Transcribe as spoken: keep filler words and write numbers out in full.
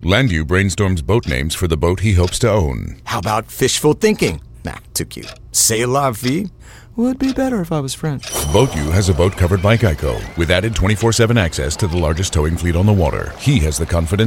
Landu brainstorms boat names for the boat he hopes to own. How about fishful thinking? Nah, too cute. C'est la vie? Would be better if I was French. BoatU has a boat covered by Geico with added twenty-four seven access to the largest towing fleet on the water. He has the confidence